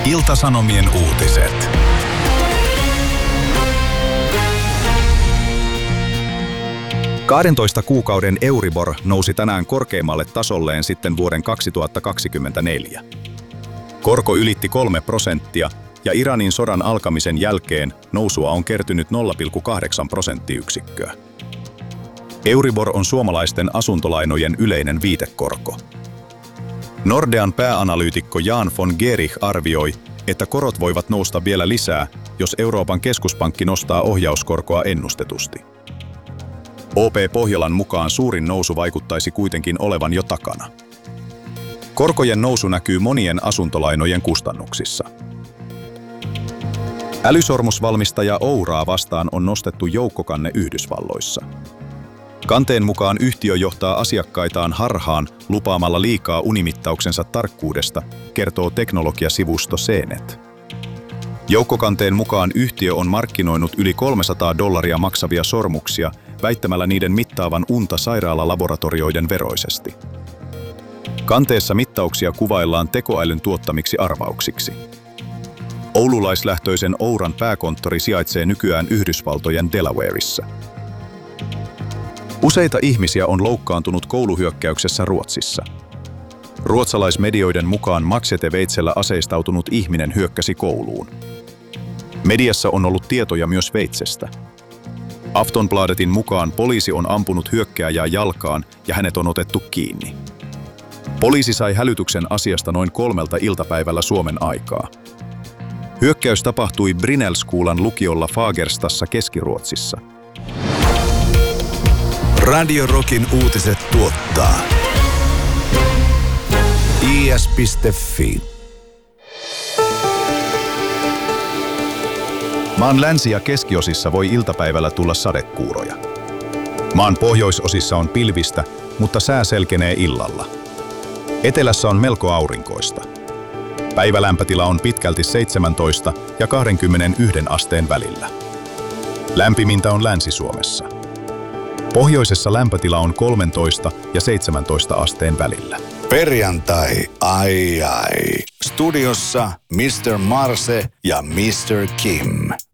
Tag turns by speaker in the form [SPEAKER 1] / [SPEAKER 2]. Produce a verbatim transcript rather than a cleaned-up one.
[SPEAKER 1] Ilta-Sanomien uutiset. kahdentoista kuukauden Euribor nousi tänään korkeimmalle tasolleen sitten vuoden kaksituhattakaksikymmentäneljä. Korko ylitti kolme prosenttia ja Iranin sodan alkamisen jälkeen nousua on kertynyt nolla pilkku kahdeksan prosenttiyksikköä. Euribor on suomalaisten asuntolainojen yleinen viitekorko. Nordean pääanalyytikko Jan von Gerich arvioi, että korot voivat nousta vielä lisää, jos Euroopan keskuspankki nostaa ohjauskorkoa ennustetusti. O P Pohjolan mukaan suurin nousu vaikuttaisi kuitenkin olevan jo takana. Korkojen nousu näkyy monien asuntolainojen kustannuksissa. Älysormusvalmistaja Ouraa vastaan on nostettu joukkokanne Yhdysvalloissa. Kanteen mukaan yhtiö johtaa asiakkaitaan harhaan lupaamalla liikaa unimittauksensa tarkkuudesta, kertoo teknologiasivusto C net. Joukkokanteen mukaan yhtiö on markkinoinut yli kolmesataa dollaria maksavia sormuksia, väittämällä niiden mittaavan unta sairaalalaboratorioiden veroisesti. Kanteessa mittauksia kuvaillaan tekoälyn tuottamiksi arvauksiksi. Oululaislähtöisen Ouran pääkonttori sijaitsee nykyään Yhdysvaltojen Delawareissa. Useita ihmisiä on loukkaantunut kouluhyökkäyksessä Ruotsissa. Ruotsalaismedioiden mukaan maksete-veitsellä aseistautunut ihminen hyökkäsi kouluun. Mediassa on ollut tietoja myös veitsestä. Aftonbladetin mukaan poliisi on ampunut hyökkääjää jalkaan ja hänet on otettu kiinni. Poliisi sai hälytyksen asiasta noin kolmelta iltapäivällä Suomen aikaa. Hyökkäys tapahtui Brinellskolan lukiolla Fagerstassa Keski-Ruotsissa.
[SPEAKER 2] Radio Rockin uutiset tuottaa i s piste f i.
[SPEAKER 1] Maan länsi- ja keskiosissa voi iltapäivällä tulla sadekuuroja. Maan pohjoisosissa on pilvistä, mutta sää selkenee illalla. Etelässä on melko aurinkoista. Päivälämpötila on pitkälti seitsemäntoista ja kaksikymmentäyksi asteen välillä. Lämpimintä on Länsi-Suomessa. Pohjoisessa lämpötila on kolmetoista ja seitsemäntoista asteen välillä.
[SPEAKER 2] Perjantai, ai ai. Studiossa mister Marse ja mister Kim.